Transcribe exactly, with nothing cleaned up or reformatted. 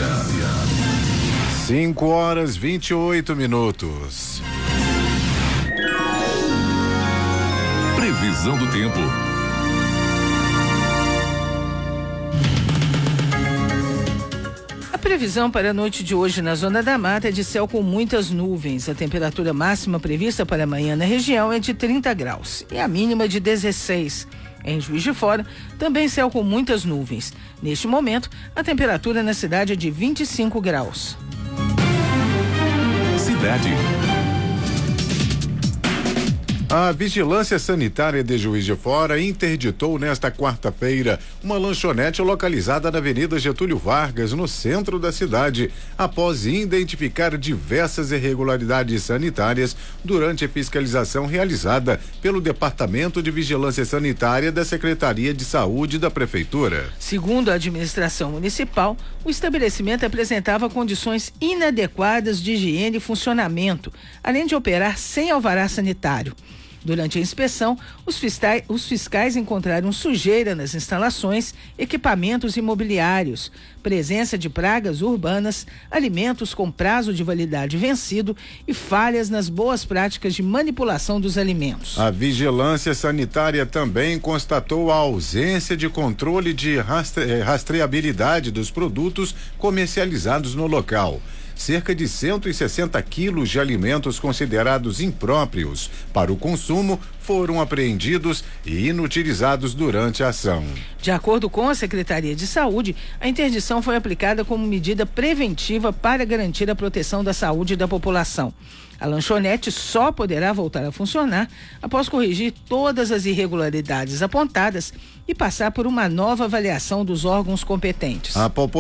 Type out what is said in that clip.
cinco horas vinte e oito minutos. Previsão do tempo. A previsão para a noite de hoje na Zona da Mata é de céu com muitas nuvens. A temperatura máxima prevista para amanhã na região é de trinta graus e a mínima de dezesseis. Em Juiz de Fora, também céu com muitas nuvens. Neste momento, a temperatura na cidade é de vinte e cinco graus. Cidade. A Vigilância Sanitária de Juiz de Fora interditou nesta quarta-feira uma lanchonete localizada na Avenida Getúlio Vargas, no centro da cidade, após identificar diversas irregularidades sanitárias durante a fiscalização realizada pelo Departamento de Vigilância Sanitária da Secretaria de Saúde da Prefeitura. Segundo a administração municipal, o estabelecimento apresentava condições inadequadas de higiene e funcionamento, além de operar sem alvará sanitário. Durante a inspeção, os fiscais, os fiscais encontraram sujeira nas instalações, equipamentos imobiliários, presença de pragas urbanas, alimentos com prazo de validade vencido e falhas nas boas práticas de manipulação dos alimentos. A Vigilância Sanitária também constatou a ausência de controle de rastre, rastreabilidade dos produtos comercializados no local. Cerca de cento e sessenta quilos de alimentos considerados impróprios para o consumo foram apreendidos e inutilizados durante a ação. De acordo com a Secretaria de Saúde, a interdição foi aplicada como medida preventiva para garantir a proteção da saúde da população. A lanchonete só poderá voltar a funcionar após corrigir todas as irregularidades apontadas e passar por uma nova avaliação dos órgãos competentes. A